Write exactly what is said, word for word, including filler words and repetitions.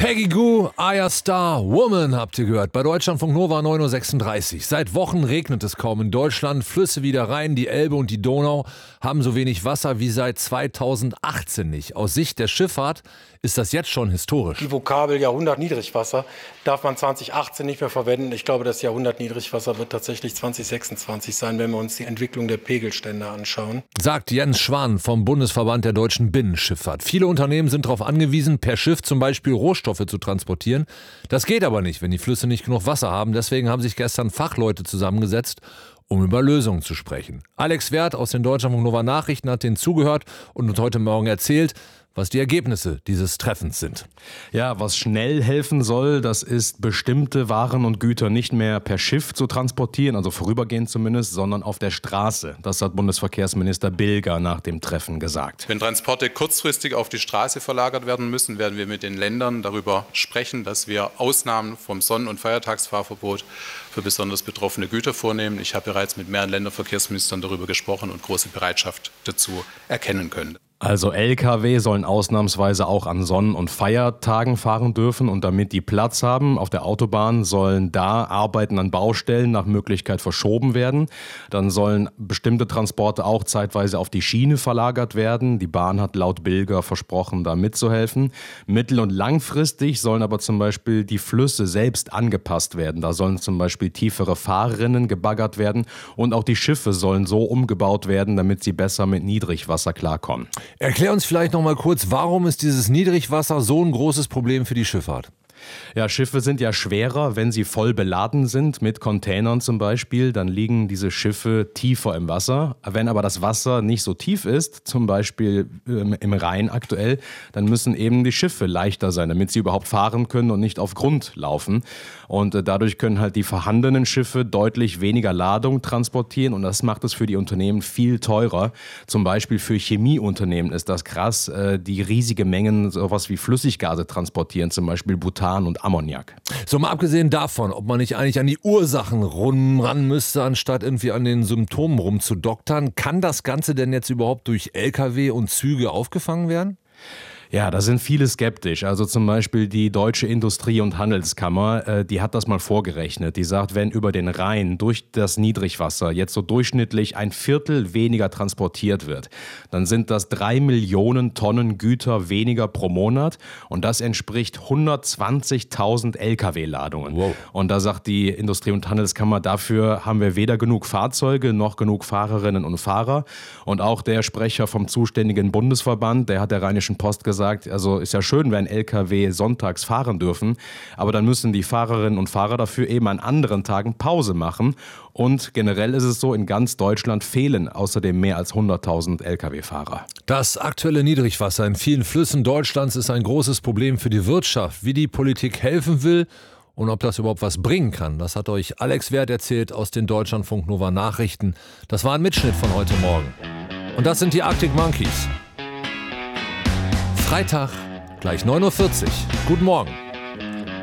Peggy Gou, Aya Star, Woman habt ihr gehört. Bei Deutschlandfunk Nova neun Uhr sechsunddreißig. Seit Wochen regnet es kaum in Deutschland. Flüsse wie der Rhein, die Elbe und die Donau haben so wenig Wasser wie seit zweitausendachtzehn nicht. Aus Sicht der Schifffahrt ist das jetzt schon historisch. Die Vokabel Jahrhundert Niedrigwasser darf man zweitausendachtzehn nicht mehr verwenden. Ich glaube, das Jahrhundert Niedrigwasser wird tatsächlich zweitausendsechsundzwanzig sein, wenn wir uns die Entwicklung der Pegelstände anschauen. Sagt Jens Schwan vom Bundesverband der deutschen Binnenschifffahrt. Viele Unternehmen sind darauf angewiesen, per Schiff zum Beispiel Rohstoffe zu transportieren. Das geht aber nicht, wenn die Flüsse nicht genug Wasser haben. Deswegen haben sich gestern Fachleute zusammengesetzt, um über Lösungen zu sprechen. Alex Werth aus den Deutschlandfunk Nova Nachrichten hat denen zugehört und uns heute Morgen erzählt, was die Ergebnisse dieses Treffens sind. Ja, was schnell helfen soll, das ist, bestimmte Waren und Güter nicht mehr per Schiff zu transportieren, also vorübergehend zumindest, sondern auf der Straße. Das hat Bundesverkehrsminister Bilger nach dem Treffen gesagt. Wenn Transporte kurzfristig auf die Straße verlagert werden müssen, werden wir mit den Ländern darüber sprechen, dass wir Ausnahmen vom Sonn- und Feiertagsfahrverbot für besonders betroffene Güter vornehmen. Ich habe bereits mit mehreren Länderverkehrsministern darüber gesprochen und große Bereitschaft dazu erkennen können. Also L K W sollen ausnahmsweise auch an Sonn- und Feiertagen fahren dürfen und damit die Platz haben auf der Autobahn, sollen da Arbeiten an Baustellen nach Möglichkeit verschoben werden. Dann sollen bestimmte Transporte auch zeitweise auf die Schiene verlagert werden. Die Bahn hat laut Bilger versprochen, da mitzuhelfen. Mittel- und langfristig sollen aber zum Beispiel die Flüsse selbst angepasst werden. Da sollen zum Beispiel tiefere Fahrrinnen gebaggert werden und auch die Schiffe sollen so umgebaut werden, damit sie besser mit Niedrigwasser klarkommen. Erklär uns vielleicht noch mal kurz, warum ist dieses Niedrigwasser so ein großes Problem für die Schifffahrt? Ja, Schiffe sind ja schwerer, wenn sie voll beladen sind, mit Containern zum Beispiel, dann liegen diese Schiffe tiefer im Wasser. Wenn aber das Wasser nicht so tief ist, zum Beispiel ähm, im Rhein aktuell, dann müssen eben die Schiffe leichter sein, damit sie überhaupt fahren können und nicht auf Grund laufen. Und äh, dadurch können halt die vorhandenen Schiffe deutlich weniger Ladung transportieren und das macht es für die Unternehmen viel teurer. Zum Beispiel für Chemieunternehmen ist das krass, äh, die riesige Mengen sowas wie Flüssiggase transportieren, zum Beispiel Butan und Ammoniak. So, mal abgesehen davon, ob man nicht eigentlich an die Ursachen ran müsste, anstatt irgendwie an den Symptomen rumzudoktern, kann das Ganze denn jetzt überhaupt durch L K W und Züge aufgefangen werden? Ja, da sind viele skeptisch. Also zum Beispiel die Deutsche Industrie- und Handelskammer, äh, die hat das mal vorgerechnet. Die sagt, wenn über den Rhein durch das Niedrigwasser jetzt so durchschnittlich ein Viertel weniger transportiert wird, dann sind das drei Millionen Tonnen Güter weniger pro Monat und das entspricht hundertzwanzigtausend L K W-Ladungen. Wow. Und da sagt die Industrie- und Handelskammer, dafür haben wir weder genug Fahrzeuge noch genug Fahrerinnen und Fahrer. Und auch der Sprecher vom zuständigen Bundesverband, der hat der Rheinischen Post gesagt, sagt, also ist ja schön, wenn L K W sonntags fahren dürfen, aber dann müssen die Fahrerinnen und Fahrer dafür eben an anderen Tagen Pause machen. Und generell ist es so, in ganz Deutschland fehlen außerdem mehr als hunderttausend L K W-Fahrer. Das aktuelle Niedrigwasser in vielen Flüssen Deutschlands ist ein großes Problem für die Wirtschaft. Wie die Politik helfen will und ob das überhaupt was bringen kann, das hat euch Alex Werth erzählt aus den Deutschlandfunk Nova Nachrichten. Das war ein Mitschnitt von heute Morgen. Und das sind die Arctic Monkeys. Freitag, gleich neun Uhr vierzig. Guten Morgen.